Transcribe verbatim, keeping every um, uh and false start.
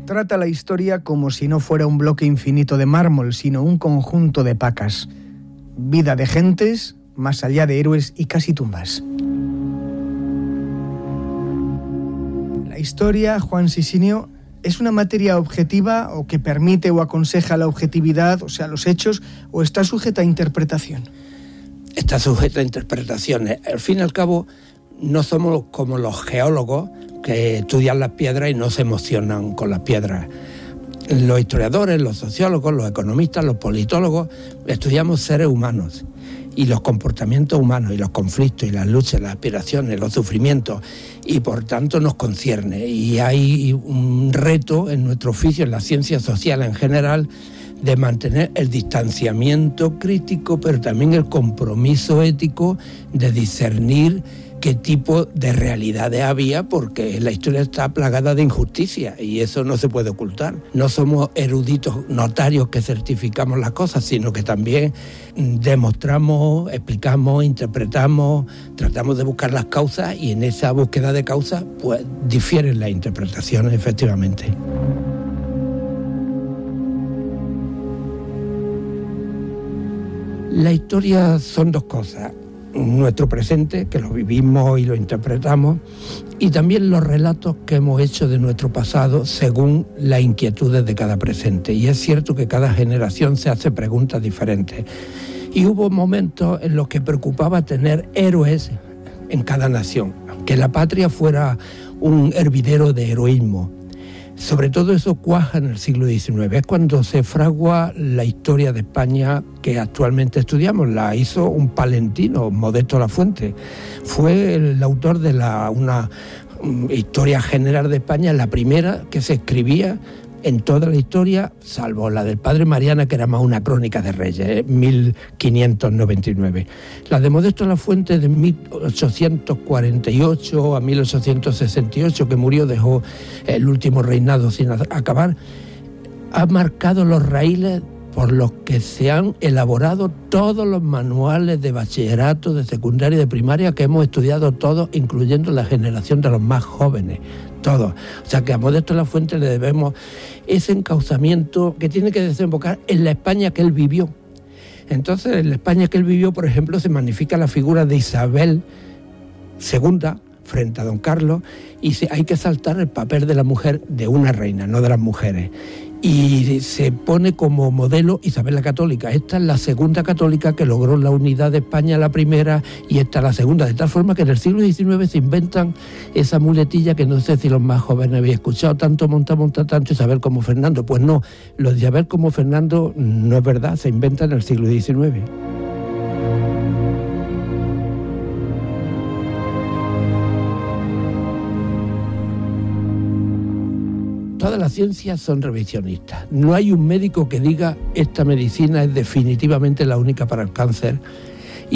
Trata la historia como si no fuera un bloque infinito de mármol, sino un conjunto de pacas. Vida de gentes, más allá de héroes y casi tumbas. La historia, Juan Sisinio, ¿es una materia objetiva o que permite o aconseja la objetividad, o sea, los hechos, o está sujeta a interpretación? Está sujeta a interpretaciones. Al fin y al cabo, no somos como los geólogos que estudian las piedras y no se emocionan con las piedras. Los historiadores, los sociólogos, los economistas, los politólogos, estudiamos seres humanos y los comportamientos humanos y los conflictos y las luchas, las aspiraciones, los sufrimientos, y por tanto nos concierne. Y hay un reto en nuestro oficio, en la ciencia social en general, de mantener el distanciamiento crítico, pero también el compromiso ético de discernir qué tipo de realidades había, porque la historia está plagada de injusticia y eso no se puede ocultar. No somos eruditos notarios que certificamos las cosas, sino que también demostramos, explicamos, interpretamos, tratamos de buscar las causas, y en esa búsqueda de causas pues difieren las interpretaciones, efectivamente. La historia son dos cosas: nuestro presente, que lo vivimos y lo interpretamos, y también los relatos que hemos hecho de nuestro pasado según las inquietudes de cada presente. Y es cierto que cada generación se hace preguntas diferentes. Y hubo momentos en los que preocupaba tener héroes en cada nación, que la patria fuera un hervidero de heroísmo. Sobre todo eso cuaja en el siglo diecinueve, es cuando se fragua la historia de España que actualmente estudiamos. La hizo un palentino, Modesto Lafuente. Fue el autor de la, una historia general de España, la primera que se escribía en toda la historia, salvo la del padre Mariana, que era más una crónica de reyes, ¿eh? mil quinientos noventa y nueve. La de Modesto Lafuente, de mil ochocientos cuarenta y ocho a mil ochocientos sesenta y ocho, que murió, dejó el último reinado sin acabar, ha marcado los raíles por los que se han elaborado todos los manuales de bachillerato, de secundaria y de primaria que hemos estudiado todos, incluyendo la generación de los más jóvenes, todos. O sea que a Modesto Lafuente le debemos ese encauzamiento que tiene que desembocar en la España que él vivió. Entonces, en la España que él vivió, por ejemplo, se magnifica la figura de Isabel segunda frente a don Carlos, y se, hay que saltar el papel de la mujer, de una reina, no de las mujeres. Y se pone como modelo Isabel la Católica. Esta es la segunda católica que logró la unidad de España, la primera, y esta es la segunda. De tal forma que en el siglo diecinueve se inventan esa muletilla que no sé si los más jóvenes habéis escuchado: tanto monta, monta tanto Isabel como Fernando. Pues no, lo de Isabel como Fernando no es verdad, se inventa en el siglo diecinueve. Todas las ciencias son revisionistas. No hay un médico que diga esta medicina es definitivamente la única para el cáncer,